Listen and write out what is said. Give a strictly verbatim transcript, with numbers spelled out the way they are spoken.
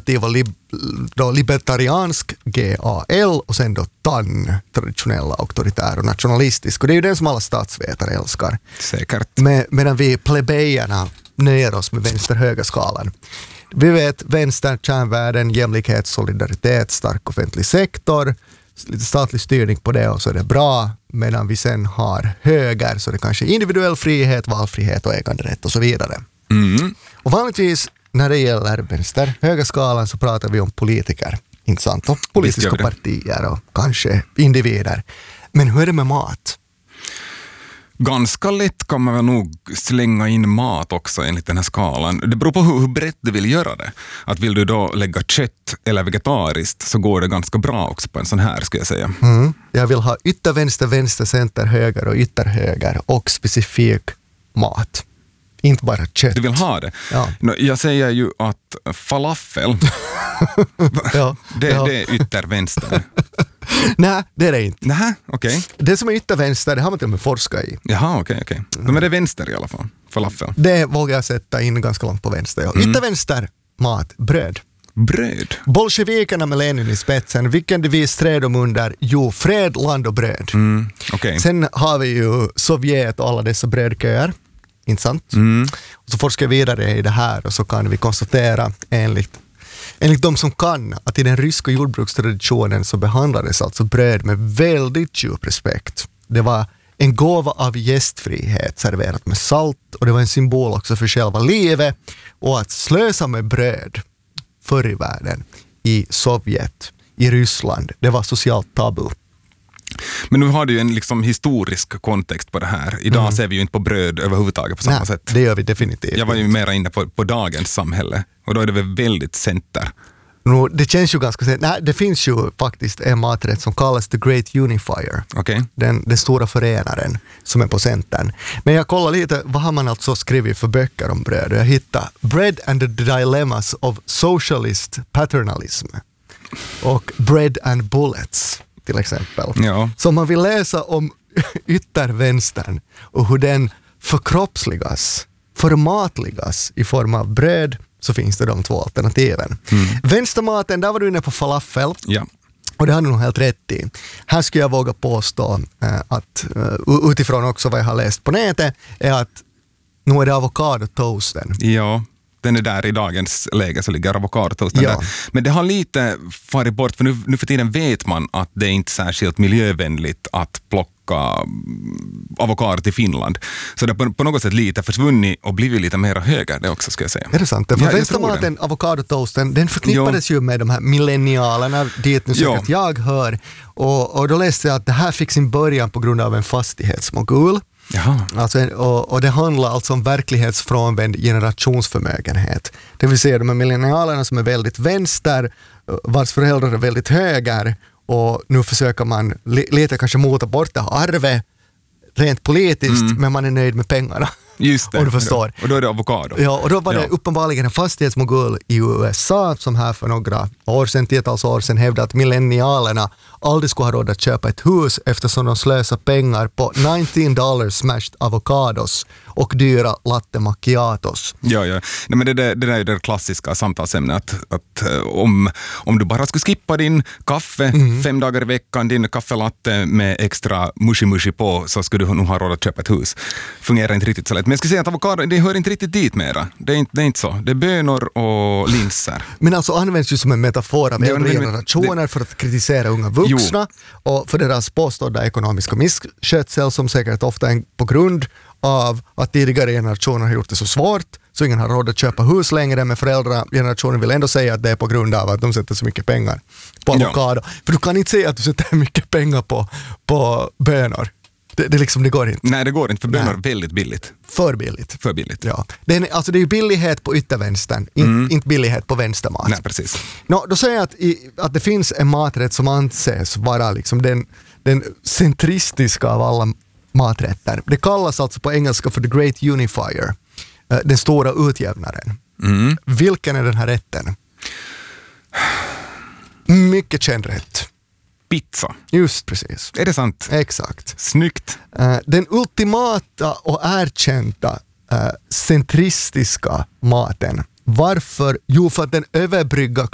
konservativ och lib, då libertariansk, G A L, och sen då T A N, traditionella, auktoritär och nationalistisk. Och det är ju den som alla statsvetare älskar. Säkert. Med, medan vi plebejerna nöjer oss med vänster-höga skalan. Vi vet vänster, kärnvärden, jämlikhet, solidaritet, stark offentlig sektor, lite statlig styrning på det och så är det bra, medan vi sen har höger så det kanske är individuell frihet, valfrihet och äganderätt och så vidare. Mm. Och vanligtvis när det gäller vänster, höga skalan så pratar vi om politiker, inte sant? Och politiska partier och kanske individer. Men hur är det med mat? Ganska lätt kan man väl nog slänga in mat också enligt den här skalan. Det beror på hur, hur brett du vill göra det. Att vill du då lägga kött eller vegetariskt så går det ganska bra också på en sån här, skulle jag säga. Mm. Jag vill ha yttervänster, vänster, center, höger och ytterhöger och specifik mat. Inte bara kött. Du vill ha det? Ja. Jag säger ju att falafel, ja, det, ja. det är yttervänster. Nej, det är det inte. Nej, okej. Okay. Det som är yttervänster, det har man till och med forskat i. Jaha, okej, okay, okej. Okay. Men det är vänster i alla fall, falafel. Det vågar jag sätta in ganska långt på vänster. Ja. Mm. Yttervänster, mat, bröd. Bröd? Bolsjevikerna med Lenin i spetsen, vilken devis stred de under? Jo, fred, land och bröd. Mm, okay. Sen har vi ju Sovjet och alla dessa brödköer. Inte sant? Mm. Och så forskar vi vidare i det här och så kan vi konstatera enligt, enligt de som kan att i den ryska jordbrukstraditionen så behandlades alltså bröd med väldigt djup respekt. Det var en gåva av gästfrihet serverat med salt och det var en symbol också för själva livet och att slösa med bröd förr i världen i Sovjet, i Ryssland, det var socialt tabu. Men nu har du ju en liksom historisk kontext på det här. Idag mm. ser vi ju inte på bröd överhuvudtaget på samma Nej, sätt. Det gör vi definitivt. Jag var ju mer inne på, på dagens samhälle och då är det väl väldigt center. No, det känns ju ganska sent. Nej, det finns ju faktiskt en maträtt som kallas The Great Unifier. Okay. Den, den stora förenaren som är på centern. Men jag kollar lite, vad har man alltså skrivit för böcker om bröd? Jag hittade Bread and the Dilemmas of Socialist Paternalism och Bread and Bullets till exempel. Ja. Så om man vill läsa om yttervänstern och hur den förkroppsligas, förmatligas i form av bröd, så finns det de två alternativen. Mm. Vänstermaten, där var du inne på falafel. Ja. Och det har du nog helt rätt i. Här skulle jag våga påstå äh, att uh, utifrån också vad jag har läst på nätet är att nu är det avokadotoasten. Ja, den är där i dagens läge så ligger avokadotoasten ja. där. Men det har lite farit bort för nu, nu för tiden vet man att det är inte särskilt miljövänligt att plocka avokado till Finland. Så det har på, på något sätt lite försvunnit och blivit lite mer höger det också, ska jag säga. Är det sant? För ja, vänstermaten, avokadotoasten, den förknippades jo. ju med de här millennialerna dit nu säkert jag hör. Och, och då läste jag att det här fick sin början på grund av en fastighetsmogul. Jaha. Alltså, och, och det handlar alltså om verklighetsfrånvänd generationsförmögenhet. Det vill säga de här millennialerna som är väldigt vänster, vars föräldrar är väldigt höger. Och nu försöker man li- lite kanske mota bort det arvet rent politiskt, mm. men man är nöjd med pengarna. Just det. Och du förstår. Och då är det avokado. Ja, och då var det ja. uppenbarligen en fastighetsmogul i U S A som här för några år sedan, tiotals år sedan hävdade att millennialerna aldrig skulle ha råd att köpa ett hus eftersom de slösar pengar på nitton dollars smashed avokados och dyra latte macchiatos. Ja, ja. Nej, men det, det, det där är det klassiska samtalsämnet att, att om, om du bara skulle skippa din kaffe mm. fem dagar i veckan, din kaffelatte med extra mushi-mushi på, så skulle du nog ha råd att köpa ett hus. Fungerar inte riktigt så lätt. Men jag skulle säga att avokado, det hör inte riktigt dit mera. Det är inte, det är inte så. Det är bönor och linser. Men alltså används ju som en metafor av äldre generationer det, för att kritisera unga vuxna jo. och för deras påstådda ekonomiska misskötsel som säkert ofta är på grund av att tidigare generationer har gjort det så svårt så ingen har råd att köpa hus längre, men föräldragenerationen vill ändå säga att det är på grund av att de sätter så mycket pengar på avokado. Ja. För du kan inte säga att du sätter mycket pengar på, på bönor. Det, det, liksom, det går inte. Nej, det går inte, för bönor är väldigt billigt. För billigt. För billigt. Ja. Det är, alltså det är ju billighet på yttervänstern, in, mm. inte billighet på vänstermat. Nej, precis. Nå, då säger jag att, i, att det finns en maträtt som anses vara liksom den, den centristiska av alla maträtter. Det kallas alltså på engelska för The Great Unifier, den stora utjämnaren. Mm. Vilken är den här rätten? Mycket känd rätt. Pizza. Just precis. Är det sant? Exakt. Snyggt. Uh, den ultimata och erkända uh, centristiska maten. Varför? Jo, för att den överbryggar